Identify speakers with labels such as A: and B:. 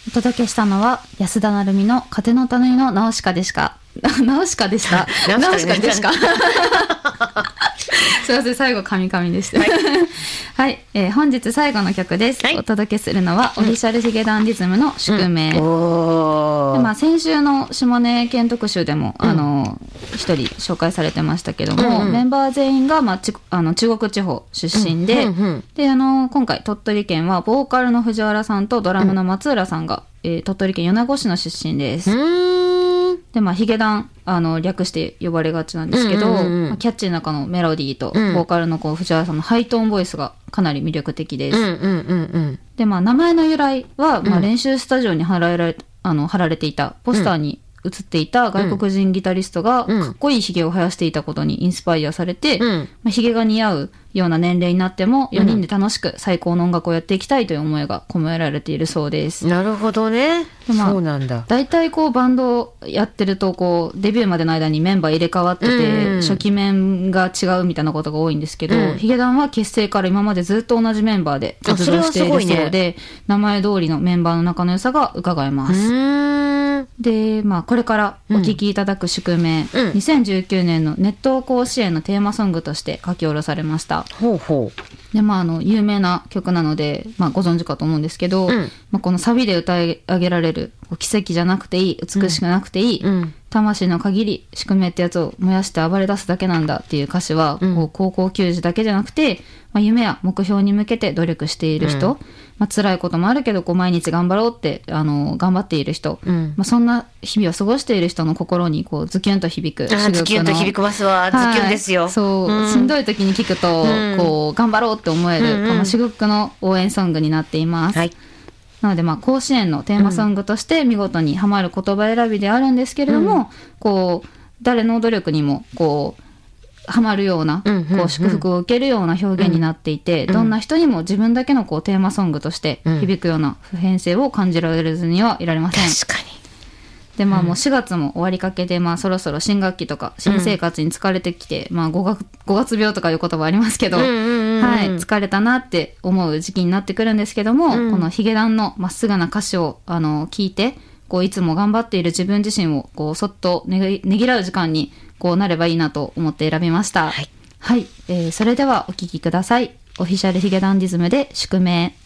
A: お届けしたのは安田成美の風の種のナウシカでしたナウシカでしたナウシカでしたすいません、最後カミカミでした。はい、はい、本日最後の曲です。はい、お届けするのは、オフィシャルヒゲダンディズムの宿命。で先週の島根県特集でも一人紹介されてましたけども、メンバー全員が、中国地方出身で、で今回鳥取県はボーカルの藤原さんとドラムの松浦さんが、鳥取県米子市の出身です。でヒゲダン略して呼ばれがちなんですけど、キャッチーな中のメロディーと、ボーカルの藤原さんのハイトーンボイスがかなり魅力的です。で名前の由来は、練習スタジオに貼られていたポスターに映っていた外国人ギタリストがかっこいいヒゲを生やしていたことにインスパイアされて、ヒゲが似合うような年齢になっても4人で楽しく最高の音楽をやっていきたいという思いが込められているそうです。
B: なるほどね。そうなんだ。
A: だいたいバンドをやってるとデビューまでの間にメンバー入れ替わってて、初期面が違うみたいなことが多いんですけど、ヒゲダンは結成から今までずっと同じメンバーで活動しているそうで、名前通りのメンバーの仲の良さが伺えます。でこれからお聴きいただく宿命、2019年の熱湯甲子園のテーマソングとして書き下ろされました。で有名な曲なので、ご存知かと思うんですけど、このサビで歌い上げられる奇跡じゃなくていい、美しくなくていい、魂の限り宿命ってやつを燃やして暴れ出すだけなんだっていう歌詞は、高校球児だけじゃなくて、夢や目標に向けて努力している人、辛いこともあるけど毎日頑張ろうって頑張っている人、そんな日々を過ごしている人の心にズキュンと響く。
B: ズキュンと響きますわ。ズキュンですよ。
A: そう、しんどい時に聞くと、頑張ろうって思える、この至極の応援ソングになっています。なので甲子園のテーマソングとして見事にハマる言葉選びであるんですけれども、誰の努力にもハマるような祝福を受けるような表現になっていて、どんな人にも自分だけのテーマソングとして響くような普遍性を感じられずにはいられません。
B: 確かに。
A: でもう4月も終わりかけで、そろそろ新学期とか新生活に疲れてきて、5月病とかいう言葉ありますけど、疲れたなって思う時期になってくるんですけども、このヒゲダンのまっすぐな歌詞を聞いて、いつも頑張っている自分自身をそっとねぎらう時間になればいいなと思って選びました。はい、それではお聴きください。オフィシャルヒゲダンディズムで宿命。